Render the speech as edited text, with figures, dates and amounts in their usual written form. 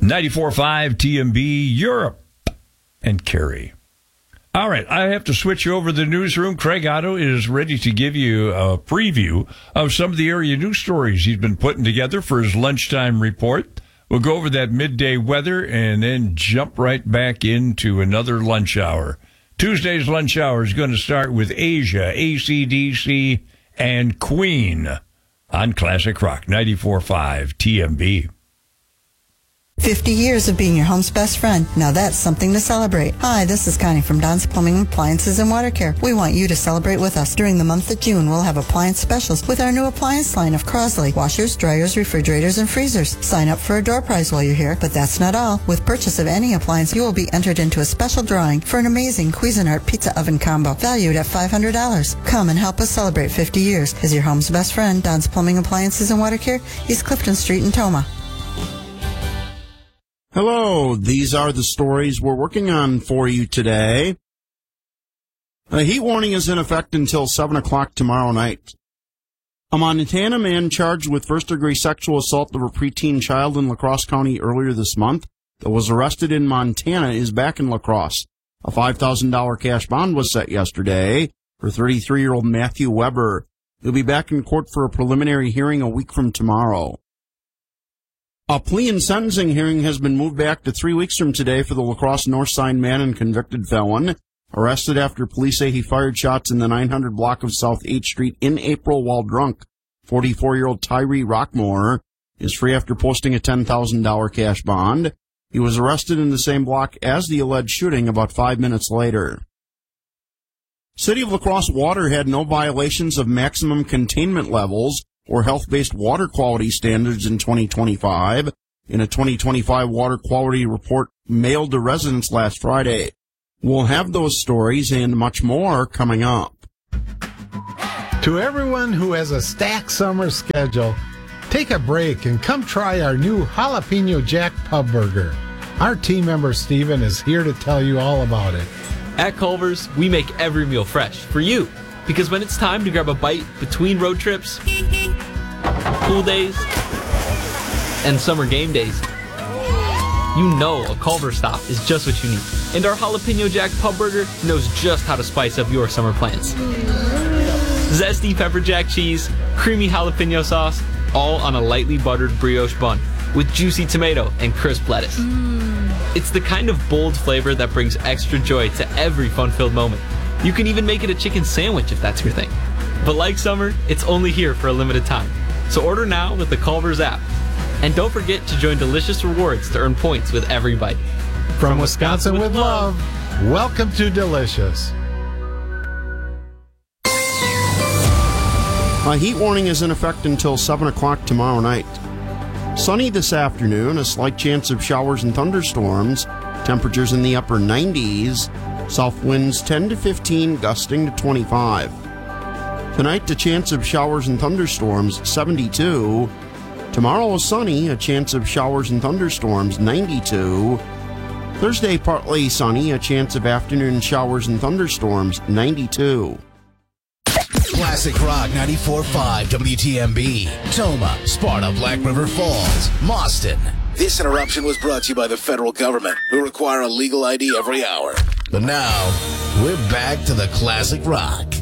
94.5 TMB Europe and Kerry. All right, I have to switch you over to the newsroom. Craig Otto is ready to give you a preview of some of the area news stories he's been putting together for his lunchtime report. We'll go over that midday weather and then jump right back into another lunch hour. Tuesday's lunch hour is going to start with Asia, AC/DC, and Queen on Classic Rock 94.5 TMB. 50 years of being your home's best friend. Now that's something to celebrate. Hi, this is Connie from Don's Plumbing, Appliances, and Water Care. We want you to celebrate with us. During the month of June, we'll have appliance specials with our new appliance line of Crosley washers, dryers, refrigerators, and freezers. Sign up for a door prize while you're here, but that's not all. With purchase of any appliance, you will be entered into a special drawing for an amazing Cuisinart pizza oven combo valued at $500. Come and help us celebrate 50 years as your home's best friend. Don's Plumbing, Appliances, and Water Care, East Clifton Street in Toma. Hello, these are the stories we're working on for you today. A heat warning is in effect until 7 o'clock tomorrow night. A Montana man charged with first-degree sexual assault of a preteen child in La Crosse County earlier this month that was arrested in Montana is back in La Crosse. A $5,000 cash bond was set yesterday for 33-year-old Matthew Weber. He'll be back in court for a preliminary hearing a week from tomorrow. A plea and sentencing hearing has been moved back to 3 weeks from today for the La Crosse Northside man and convicted felon, arrested after police say he fired shots in the 900 block of South 8th Street in April while drunk. 44-year-old Tyree Rockmore is free after posting a $10,000 cash bond. He was arrested in the same block as the alleged shooting about 5 minutes later. City of La Crosse Water had no violations of maximum containment levels or health-based water quality standards in 2025 in a 2025 water quality report mailed to residents last Friday. We'll have those stories and much more coming up. To everyone who has a stacked summer schedule, take a break and come try our new Jalapeno Jack Pub Burger. Our team member Steven is here to tell you all about it. At Culver's, we make every meal fresh for you. Because when it's time to grab a bite between road trips, pool days, and summer game days, you know a Culver's stop is just what you need. And our Jalapeno Jack Pub Burger knows just how to spice up your summer plans. Zesty pepper jack cheese, creamy jalapeno sauce, all on a lightly buttered brioche bun with juicy tomato and crisp lettuce. It's the kind of bold flavor that brings extra joy to every fun-filled moment. You can even make it a chicken sandwich if that's your thing. But like summer, it's only here for a limited time. So order now with the Culver's app. And don't forget to join Delicious Rewards to earn points with every bite. From Wisconsin with love, welcome to Delicious. A heat warning is in effect until 7 o'clock tomorrow night. Sunny this afternoon, a slight chance of showers and thunderstorms, temperatures in the upper 90s, south winds 10 to 15, gusting to 25. Tonight, a chance of showers and thunderstorms, 72. Tomorrow is sunny, a chance of showers and thunderstorms, 92. Thursday, partly sunny, a chance of afternoon showers and thunderstorms, 92. Classic Rock 94.5 WTMB. Toma, Sparta, Black River Falls, Mauston. This interruption was brought to you by the federal government, who require a legal ID every hour. But now, we're back to the Classic Rock.